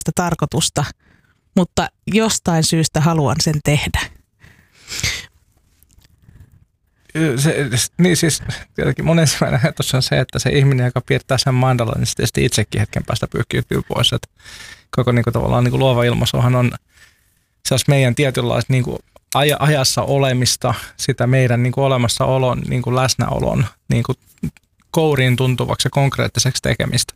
tarkoitusta, mutta jostain syystä haluan sen tehdä. Niin siis tietenkin mun ensimmäinen ajatus on se, että se ihminen, joka piirtää sen mandalan, niin sitten itsekin hetken päästä pyyhkiytyy pois. Että koko niin kuin, tavallaan niin kuin luova ilmaisuhan on se olisi meidän tietynlaista niin kuin ajassa olemista, sitä meidän niin kuin olemassaolon, niin kuin läsnäolon niin kuin kouriin tuntuvaksi ja konkreettiseksi tekemistä.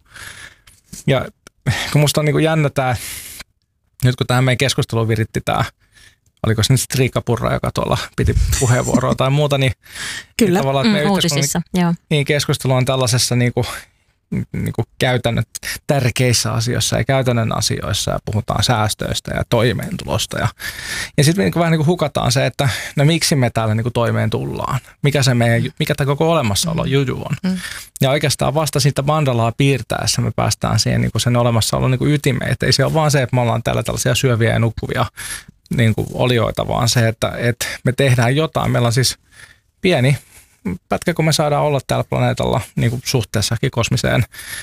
Ja kun musta on niin kuin jännä tämä, nyt kun tähän meidän keskusteluun viritti tämä, oliko se nyt Riikka Purra, joka tuolla piti puheenvuoroa tai muuta, niin kyllä, tavallaan uutisissa, joo. Niin keskustelu on tällaisessa niin kuin käytännön tärkeissä asioissa ja käytännön asioissa ja puhutaan säästöistä ja toimeentulosta. Ja sitten vähän niin kuin hukataan se, että no miksi me täällä niin kuin toimeen tullaan? Mikä tämä koko olemassaolo juju on? Ja oikeastaan vasta siitä mandalaa piirtäessä me päästään siihen niin kuin sen olemassaolon niin kuin ytimeen. Että ei se ole vaan se, että me ollaan täällä tällaisia syöviä ja nukkuvia niin kuin olioita, vaan se, että me tehdään jotain. Meillä on siis pieni pätkä, kun me saadaan olla täällä planeetalla niin kuin suhteessakin kosmiseen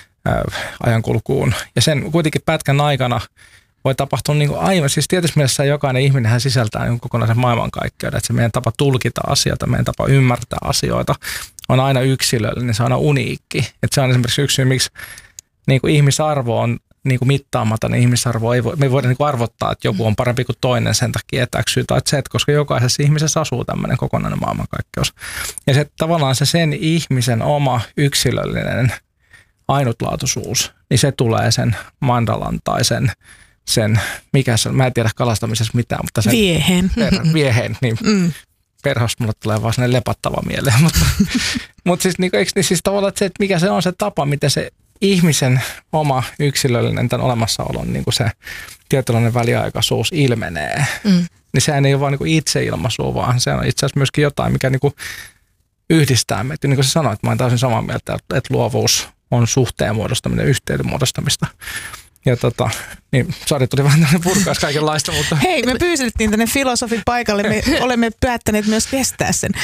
ajankulkuun. Ja sen kuitenkin pätkän aikana voi tapahtua niin kuin aivan, siis tietysti mielessä jokainen ihminenhän sisältää niin kokonaisen maailmankaikkeuden, että se meidän tapa tulkita asioita, meidän tapa ymmärtää asioita on aina yksilöllinen, se on aina uniikki. Että se on esimerkiksi yksi syy, miksi niin kuin ihmisarvo on niin kuin mittaamaton, ihmisarvo ei voi, me ei voida niin kuin arvottaa, että joku on parempi kuin toinen sen takia, että X, tai Z, koska jokaisessa ihmisessä asuu tämmöinen kokonainen maailmankaikkeus. Ja se tavallaan se sen ihmisen oma yksilöllinen ainutlaatuisuus, niin se tulee sen mandalan tai sen mikä se on, mä en tiedä kalastamisessa mitään, mutta sen vieheen, niin perhosta mulle tulee vaan sellainen lepattava mieleen, mutta siis, niin, eikö, niin siis tavallaan että se, että mikä se on se tapa, miten se ihmisen oma yksilöllinen tämän olemassaolon niin kuin se tietynlainen väliaikaisuus ilmenee, niin sehän ei ole vaan niin kuin itseilmaisu, vaan se on itse asiassa myöskin jotain, mikä niin kuin yhdistää meitä. Niin kuin sä sanoit, mä olen täysin samaa mieltä, että luovuus on suhteen muodostaminen, yhteyden muodostamista. Ja niin Sari tuli vähän tämmöinen purkaus kaikenlaista, mutta... Hei, me pyysiltiin tänne filosofin paikalle, me olemme päättäneet myös kestää sen.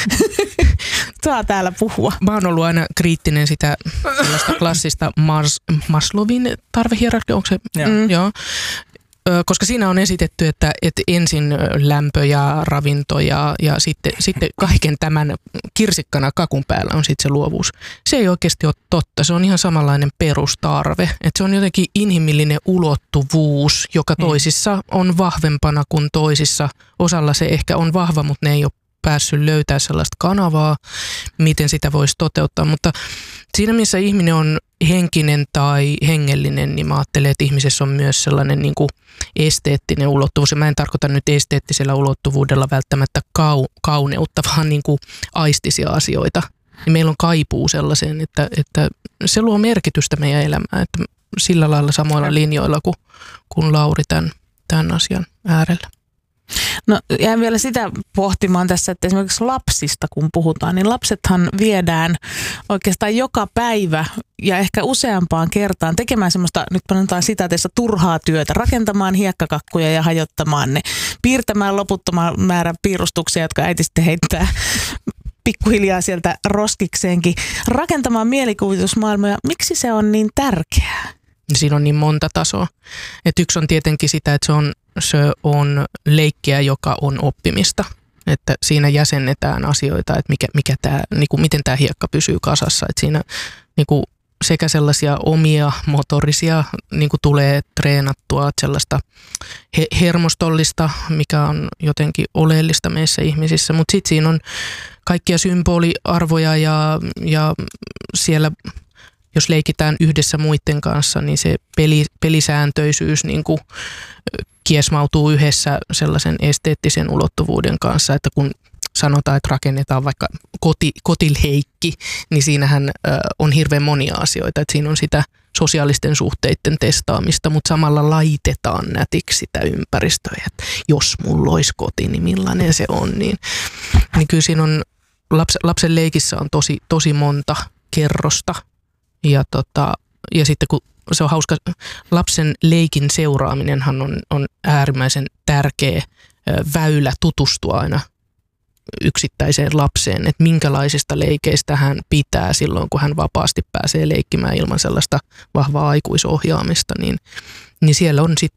Saa täällä puhua. Mä oon ollut aina kriittinen sitä klassista Maslowin tarvehierarkia, onko se? Joo. Koska siinä on esitetty, että ensin lämpö ja ravinto ja sitten kaiken tämän kirsikkana kakun päällä on sitten se luovuus. Se ei oikeasti ole totta. Se on ihan samanlainen perustarve. Että se on jotenkin inhimillinen ulottuvuus, joka toisissa on vahvempana kuin toisissa. Osalla se ehkä on vahva, mutta ne ei ole päässyt löytää sellaista kanavaa, miten sitä voisi toteuttaa. Mutta siinä, missä ihminen on henkinen tai hengellinen, niin mä ajattelen, että ihmisessä on myös sellainen niin kuin esteettinen ulottuvuus. Ja mä en tarkoita nyt esteettisellä ulottuvuudella välttämättä kauneutta, vaan niin kuin aistisia asioita. Ja meillä on kaipuu sellaiseen, että se luo merkitystä meidän elämään. Että sillä lailla samoilla linjoilla kuin Lauri tämän asian äärellä. No jään vielä sitä pohtimaan tässä, että esimerkiksi lapsista kun puhutaan, niin lapsethan viedään oikeastaan joka päivä ja ehkä useampaan kertaan tekemään semmoista, nyt panotaan sitaateissa, turhaa työtä, rakentamaan hiekkakakkuja ja hajottamaan ne, piirtämään loputtoman määrän piirustuksia, jotka äiti sitten heittää pikkuhiljaa sieltä roskikseenkin, rakentamaan mielikuvitusmaailmoja. Miksi se on niin tärkeää? Siinä on niin monta tasoa. Et yksi on tietenkin sitä, että se on leikkiä, joka on oppimista. Että siinä jäsennetään asioita, että miten tämä hiekka pysyy kasassa. Että siinä niinku sekä sellaisia omia motorisia niinku tulee treenattua, sellaista hermostollista, mikä on jotenkin oleellista meissä ihmisissä. Mutta sitten siinä on kaikkia symboliarvoja ja siellä... Jos leikitään yhdessä muiden kanssa, niin se pelisääntöisyys niin kuin kiesmautuu yhdessä sellaisen esteettisen ulottuvuuden kanssa, että kun sanotaan, että rakennetaan vaikka kotileikki, niin siinähän on hirveän monia asioita. Että siinä on sitä sosiaalisten suhteiden testaamista, mutta samalla laitetaan nätiksi sitä ympäristöä. Että jos mulla olisi koti, niin millainen se on. Niin kyllä siinä on, lapsen leikissä on tosi monta kerrosta. Ja sitten kun se on hauska, lapsen leikin seuraaminenhan on äärimmäisen tärkeä väylä tutustua aina yksittäiseen lapseen, että minkälaisista leikeistä hän pitää silloin, kun hän vapaasti pääsee leikkimään ilman sellaista vahvaa aikuisohjaamista, niin niin siellä on sitten